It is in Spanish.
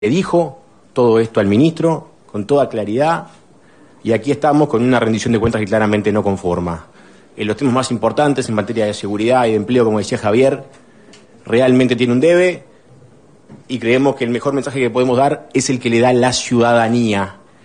Le dijo todo esto al ministro con toda claridad y aquí estamos con una rendición de cuentas que claramente no conforma. En los temas más importantes en materia de seguridad y de empleo, como decía Javier, realmente tiene un debe y creemos que el mejor mensaje que podemos dar es el que le da la ciudadanía